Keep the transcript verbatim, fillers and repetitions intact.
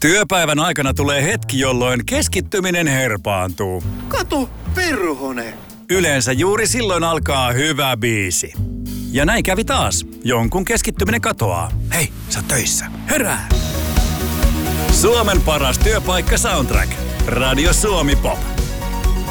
Työpäivän aikana tulee hetki, jolloin keskittyminen herpaantuu. Kato, perhone! Yleensä juuri silloin alkaa hyvä biisi. Ja näin kävi taas. Jonkun keskittyminen katoaa. Hei, sä oot töissä. Herää! Suomen paras työpaikka Soundtrack. Radio Suomi Pop.